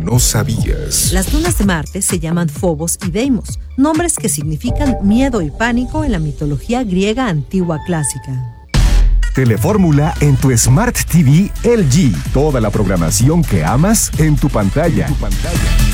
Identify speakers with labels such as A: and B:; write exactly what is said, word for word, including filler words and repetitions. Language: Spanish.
A: no sabías.
B: Las lunas de Marte se llaman Phobos y Deimos, nombres que significan miedo y pánico en la mitología griega antigua clásica.
A: Telefórmula en tu Smart T V L G. Toda la programación que amas en tu pantalla. En tu pantalla.